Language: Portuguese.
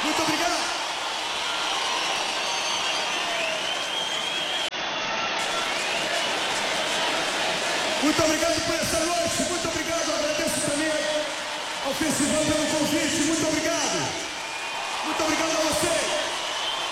Muito obrigado. Muito obrigado por essa noite. Muito obrigado. Agradeço também ao festival pelo convite. Muito obrigado. Muito obrigado a você.